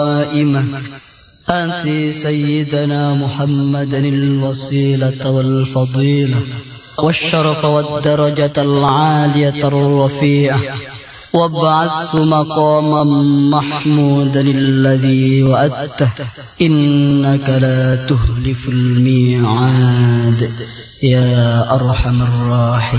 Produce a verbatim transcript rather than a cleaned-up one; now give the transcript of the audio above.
قائمة آتِ سيدنا محمدا الوسيلة والفضيلة والشرف والدرجة العالية الرفيعة وابعثه مقاما محمودا الذي وعدته إنك لا تخلف الميعاد يا أرحم الراحمين.